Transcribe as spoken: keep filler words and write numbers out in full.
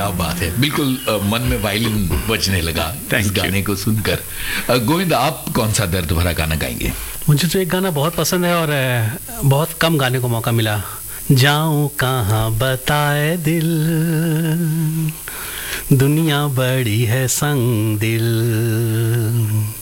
क्या बात है, बिल्कुल अ, मन में वायलिन बजने लगा इस गाने को सुनकर। अ, गोविंद, आप कौन सा दर्द भरा गाना गाएंगे? मुझे तो एक गाना बहुत पसंद है और अ, बहुत कम गाने को मौका मिला। जाऊं कहाँ बताए दिल, दुनिया बड़ी है संग दिल,